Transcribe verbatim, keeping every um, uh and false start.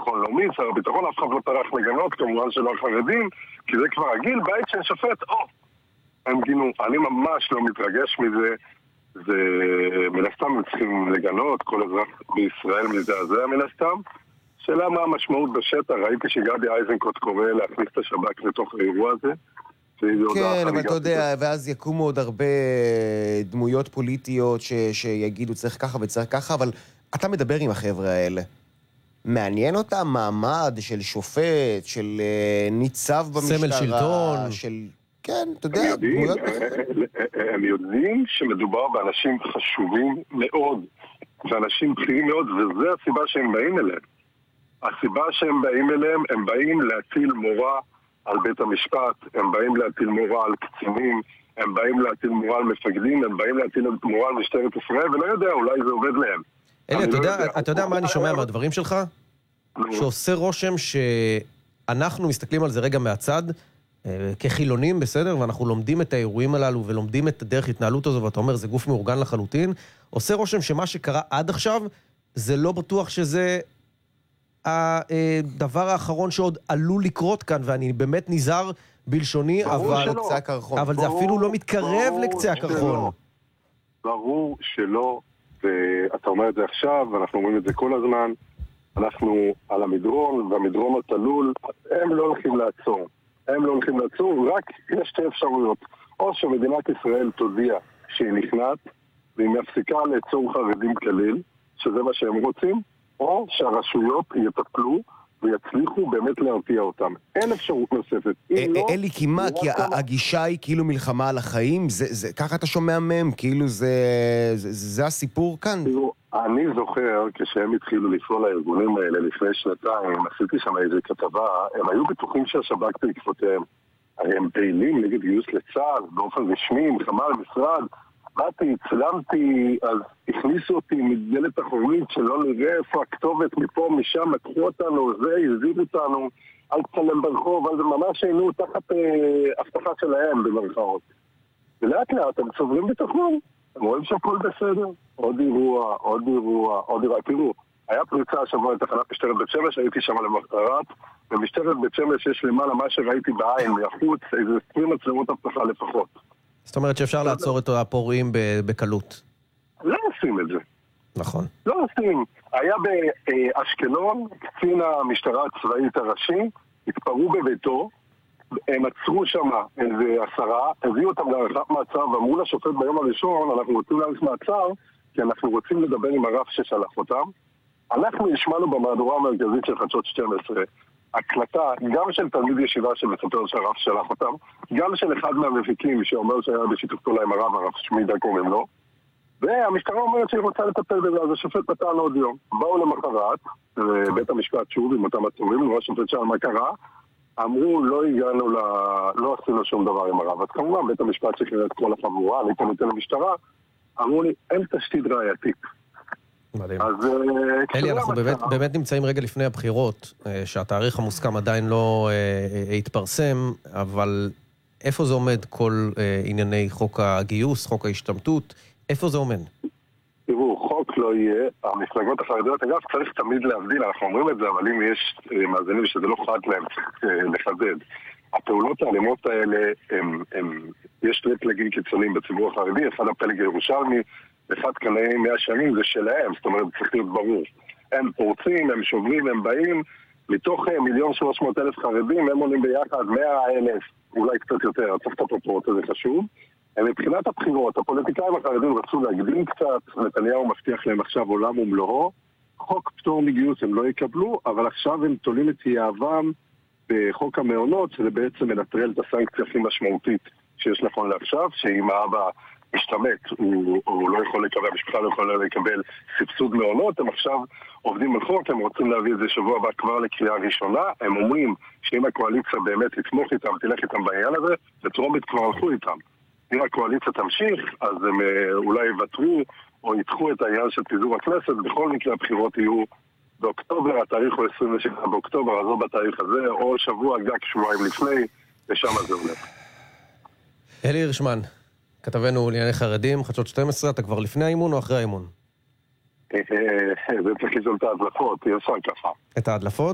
ביטחון לאומי, שר הביטחון, אף אחד לא טרח לגנות, כמובן שלא החרדים, כי זה כבר הגיל, בית של שופט, או, הם גינו, אני ממש לא מתרגש מזה, זה מן הסתם צריכים לגנות, כל אזרח בישראל מזעזע מן הסתם, שאלה מה המשמעות בשטח, ראיתי שגדי איזנקוט קורא להכניס את השב"כ לתוך האירוע הזה, כן, אבל אתה יודע, ואז יקומו עוד הרבה דמויות פוליטיות ש... שיגידו צריך ככה וצריך ככה, אבל אתה מדבר עם החבר'ה האלה. מעניין אותם מעמד של שופט, של ניצב במשטרה, סמל שלטון, של... כן, אתה יודע, דמויות... הם יודעים שמדובר באנשים חשובים מאוד, ואנשים בכירים מאוד, וזה הסיבה שהם באים אליהם. הסיבה שהם באים אליהם, הם באים להטיל מורא על בית המשפט, הם באים להטיל מורא על קצינים, הם באים להטיל מורא על מפקדים, הם באים להטיל מורא על משטרת ישראל, ולא יודע, אולי זה עובד להם. אלי, אתה יודע, אתה יודע מה אני שומע מהדברים שלך? שעושה רושם שאנחנו מסתכלים על זה רגע מהצד, כחילונים, בסדר? ואנחנו לומדים את האירועים הללו ולומדים את דרך התנהלות הזו, ואתה אומר, זה גוף מאורגן לחלוטין. עושה רושם שמה שקרה עד עכשיו, זה לא בטוח שזה הדבר האחרון שעוד עלול לקרות כאן, ואני באמת נזהר בלשוני, אבל, אבל זה אפילו לא מתקרב לקצה הקרחון. ברור שלא, ואתה אומר את זה עכשיו, ואנחנו אומרים את זה כל הזמן, אנחנו על המדרון, והמדרון התלול, הם לא הולכים לעצור. הם לא הולכים לעצור, רק יש שתי אפשרויות. או שמדינת ישראל תודיע שהיא נכנעת, והיא מפסיקה לעצור חרדים כליל, שזה מה שהם רוצים, או שהרשויות יטפלו ויצליחו באמת להרתיע אותם. אין אפשרות נוספת. אלי, כי מה? כי הגישה היא כאילו מלחמה על החיים? ככה אתה שומע מהם? כאילו זה הסיפור כאן? אני זוכר, כשהם התחילו לפעול הארגונים האלה לפני שנתיים, עשיתי שם איזו כתבה, הם היו בטוחים שהשב"כ בעקבותיהם. הרי הם פעילים נגד גיוס לצה"ל, באופן רשמי, מלחמה על משרד. באתי, צלמתי, אז הכניסו אותי מדלת אחורית שלא נראה איפה הכתובת, מפה, משם, לקחו אותנו, זה, הזיזו אותנו, אל תצלם ברחוב, אז ממש היינו תחת אה, הבטחה שלהם במרכאות. ולאט לאט הם צוברים ביטחון, הם רואים שהכל בסדר, עוד אירוע, עוד אירוע, עוד אירוע, תראו, היה פריצה השבוע לתחנת משטרת בית שמש, הייתי שם למחרת, במשטרת בית שמש יש למעלה מה שראיתי בעין, מהחוץ, איזה עשרים מצלמות הבטחה לפחות. זאת אומרת שאפשר לעצור את הפורעים בקלות. לא עושים את זה. נכון. לא עושים. היה באשקלון, קצין המשטרה הצבאית הראשי, התפרו בביתו, הם עצרו שם איזה עשרה, הביאו אותם לערכת מעצר, ואמרו לשופט ביום הראשון, אנחנו רוצים להאריך מעצר, כי אנחנו רוצים לדבר עם הרב ששלח אותם. אנחנו נשמענו במהדורה המרכזית של חדשות שתים עשרה, הקלטה גם של תלמיד ישיבה שמספר שהרב שלח אותם, גם של אחד מהמפיקים שאומר שהיה בשיתוף פעולה עם הרב, הרב שמידה קוראים לו, והמשטרה אומרת שהיא רוצה לטפל בזה, אז השופט נתן עוד יום. באו למחרת, בית המשפט שוב עם אותם עצורים, לא השופט שאל מה קרה, אמרו לא הגענו, ל... לא עשינו שום דבר עם הרב. אז כמובן בית המשפט שחרר את כל החבורה, אני פניתי למשטרה, אמרו לי אין תשתית ראייתית. מדהים. אלי, אנחנו באמת, באמת נמצאים רגע לפני הבחירות, שהתאריך המוסכם עדיין לא התפרסם, אבל איפה זה עומד כל ענייני חוק הגיוס, חוק ההשתמטות, איפה זה עומד? תראו, חוק לא יהיה, המפלגות החרדיות, אגב, צריך תמיד להבדיל, אנחנו אומרים את זה, אבל אם יש מאזינים שזה לא חד להם, צריך לחדד. הפעולות האלימות האלה, הם, הם, יש שני פלגים קיצוניים בציבור החרדי, אחד הפלג הירושלמי, אחד קנאי מאה שנים, זה שלהם, זאת אומרת, צריך להיות ברור. הם פורצים, הם שוברים, הם באים, מתוך מיליון שלוש מאות אלף חרדים, הם עולים ביחד מאה אלף, אולי קצת יותר, צריך את הפרופורציה, זה חשוב. מבחינת הבחירות, הפוליטיקאים החרדים רצו להקדים קצת, נתניהו מבטיח להם עכשיו עולם ומלואו, חוק פטור מגיוס הם לא יקבלו, אבל עכשיו הם תולים את יהבם בחוק המעונות, שזה בעצם מנטרל את הסנקציה הכי משמעותית שיש נכון לעכשיו, שאם האבא משתמט, הוא, הוא לא יכול לקבל, המשפחה לא יכולה לקבל סבסוד מעונות, הם עכשיו עובדים על חוק, הם רוצים להביא את זה שבוע הבא כבר לקריאה ראשונה, הם אומרים שאם הקואליציה באמת תתמוך איתם, תלך איתם בעניין הזה, וטרומית כבר הלכו איתם. אם הקואליציה תמשיך, אז הם אולי יוותרו או ידחו את העניין של פיזור הכנסת, בכל מקרה הבחירות יהיו באוקטובר, התאריך הוא עשרים ושבעה באוקטובר, אז לא בתאריך הזה, או שבוע גג שבועיים לפני, ושם זה הולך. אלי הירשמן, כתבנו לענייני חרדים, חדשות שתים עשרה, אתה כבר לפני האימון או אחרי האימון? זה צריך לשאול את ההדלפות, אי אפשר ככה. את ההדלפות?